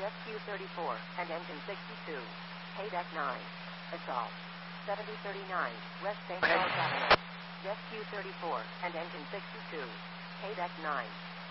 Rescue 34 and engine 62. Paydeck 9. Assault. 7039 West St. Charles Avenue. Rescue 34 and engine 62. Paydeck 9.